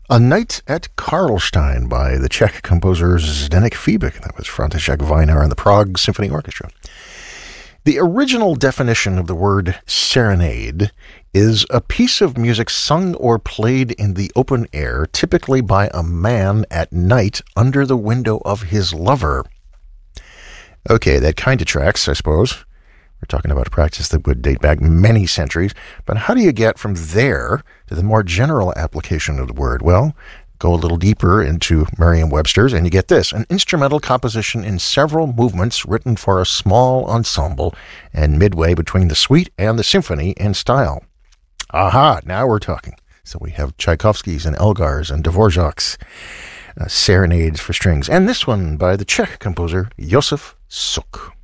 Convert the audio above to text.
A Night at Karlstein by the Czech composer Zdeněk Fibik. That was František Weinar and the Prague Symphony Orchestra. The original definition of the word serenade is a piece of music sung or played in the open air, typically by a man at night under the window of his lover. Okay, that kind of tracks, I suppose. We're talking about a practice that would date back many centuries, but how do you get from there to the more general application of the word? Well, go a little deeper into Merriam-Webster's, and you get this: an instrumental composition in several movements written for a small ensemble and midway between the suite and the symphony in style. Aha, now we're talking. So we have Tchaikovsky's and Elgar's and Dvorak's serenades for strings, and this one by the Czech composer Josef Suk.